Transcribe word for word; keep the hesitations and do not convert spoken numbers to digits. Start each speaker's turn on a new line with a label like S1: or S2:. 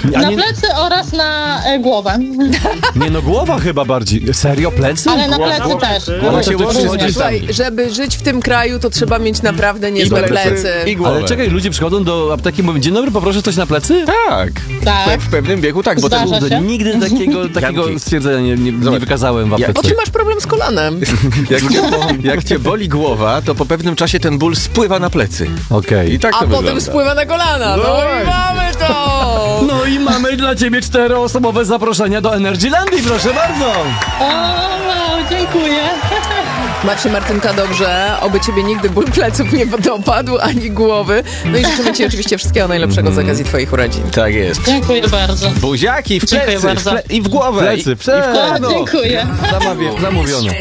S1: A
S2: Na
S1: nie,
S2: plecy oraz na e, głowę.
S1: nie no, głowa chyba bardziej. Serio, plecy?
S2: Ale na plecy też.
S1: Głowa
S3: Ale
S1: się
S3: to
S1: łączy z
S3: różnie.
S1: gdzieś tam.
S4: Słuchaj, żeby żyć w tym kraju, to trzeba mieć naprawdę niezłe
S3: plecy,
S4: plecy.
S3: i głowę.
S1: Ale czekaj, ludzie przychodzą do apteki i mówią, dzień dobry, poproszę coś na plecy?
S3: Tak.
S2: Tak.
S3: W pewnym wieku tak, bo
S2: Zdarza
S3: ten,
S2: się.
S1: To nigdy takiego, takiego
S3: Janki.
S1: stwierdzenia nie, nie, nie
S3: Zobacz.
S1: wykazałem w
S3: Ja-
S1: aptece.
S4: O, ty masz problem z kolanem.
S3: jak, cię, jak cię boli głowa, to po pewnym czasie ten ból spływa na plecy.
S1: Okej.
S3: I tak
S4: A
S3: to
S4: potem
S3: wygląda.
S4: spływa na kolana. No,
S3: No
S4: i mamy to!
S1: No i mamy dla ciebie czteroosobowe zaproszenia do Energylandii, proszę bardzo.
S2: O, wow, dziękuję.
S4: Baw się, Martynka, dobrze. Oby ciebie nigdy ból pleców nie dopadł, ani głowy. No i życzymy ci oczywiście wszystkiego najlepszego z okazji twoich urodzin.
S3: Tak jest.
S2: Dziękuję bardzo.
S3: Buziaki w
S2: Dziękuję
S3: plecy, w
S2: bardzo.
S3: ple- i w głowę.
S1: Plecy,
S3: i,
S1: plecy.
S3: i w kolano.
S2: Dziękuję.
S1: Zamówione.